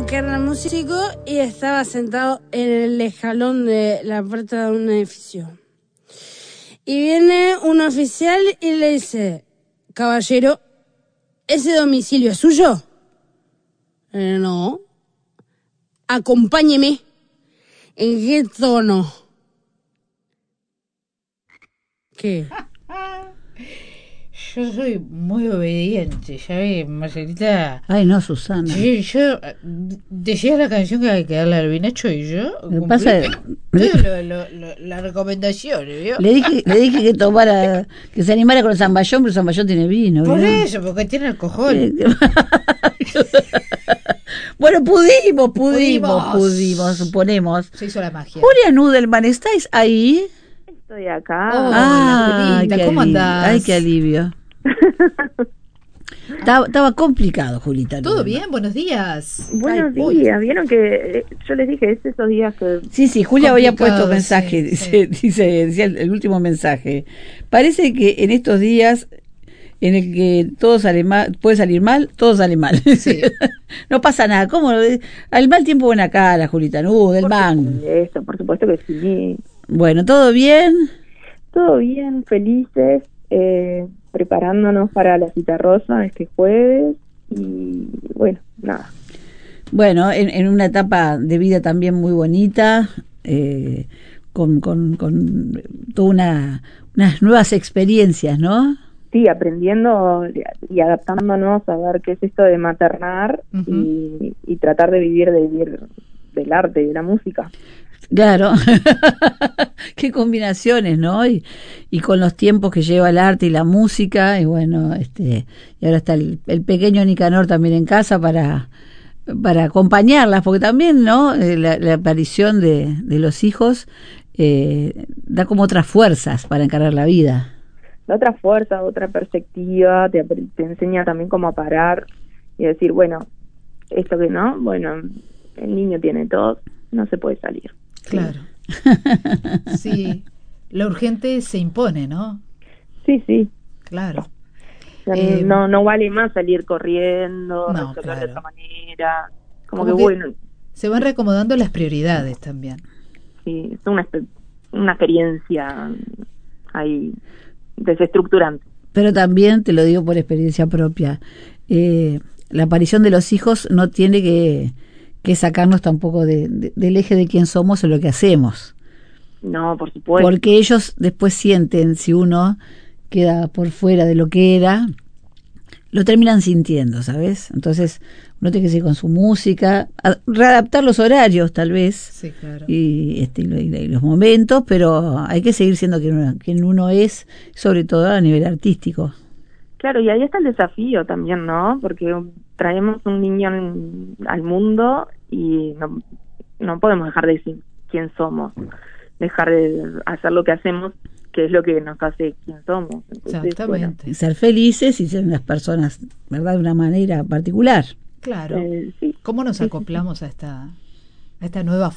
que era músico y estaba sentado en el escalón de la puerta de un edificio. Y viene un oficial y le dice: caballero, ¿ese domicilio es suyo? No. Acompáñeme. ¿En qué tono? ¿Qué? Yo soy muy obediente, ¿sabes, Marcelita? Ay, no, Susana. Sí, yo decía la canción que hay que darle al Binacho y yo Me pasa, las recomendaciones, ¿vio? le dije que tomara, que se animara con el zamballón, pero el zamballón tiene vino. Por ¿no? eso, porque tiene alcohol. Bueno, pudimos, suponemos. Se hizo la magia. Julia Nudelman, ¿estáis ahí? Estoy acá. Hola, Julita, ¿cómo andás? Ay, qué alivio. Estaba complicado, Julita. ¿Todo Nudelman. bien? Buenos días. Buenos Ay, días. Vieron que yo les dije, es esos días que... Sí, Julia había puesto Complicado, mensaje, sí. decía el último mensaje. Parece que en estos días en el que todo sale mal, puede salir mal, todo sale mal. Sí. No pasa nada. ¿Cómo? Al mal tiempo buena cara, Julita Nudelman. Por supuesto que sí. Bueno, ¿todo bien? Todo bien, felices, preparándonos para la cita rosa este jueves y bueno, nada. Bueno, en una etapa de vida también muy bonita, con toda unas nuevas experiencias, ¿no? Sí, aprendiendo y adaptándonos a ver qué es esto de maternar. Uh-huh. y tratar de vivir del arte, de la música. Claro, qué combinaciones, ¿no? Y con los tiempos que lleva el arte y la música, y bueno, y ahora está el pequeño Nicanor también en casa para acompañarlas, porque también, ¿no? La aparición de los hijos da como otras fuerzas para encarar la vida. Da otra fuerza, otra perspectiva, te enseña también cómo parar y decir, bueno, esto que no, bueno, el niño tiene tos, no se puede salir. Claro. Sí, lo urgente se impone, ¿no? Sí. Claro. No vale más salir corriendo, no, resolver claro. de otra manera. Como que bueno. Se van reacomodando las prioridades también. Sí, es una experiencia ahí desestructurante. Pero también, te lo digo por experiencia propia, la aparición de los hijos no tiene que sacarnos tampoco del eje de quién somos o lo que hacemos. No, por supuesto. Porque ellos después sienten, si uno queda por fuera de lo que era, lo terminan sintiendo, ¿sabes? Entonces uno tiene que seguir con su música, readaptar los horarios tal vez, sí, claro. y los momentos, pero hay que seguir siendo quien uno es, sobre todo a nivel artístico. Claro, y ahí está el desafío también, ¿no? Porque traemos un niño al mundo y no podemos dejar de decir quién somos, dejar de hacer lo que hacemos, que es lo que nos hace quién somos. Entonces, exactamente. Bueno, ser felices y ser unas personas, ¿verdad?, de una manera particular. Claro. Sí. ¿Cómo nos acoplamos a esta nueva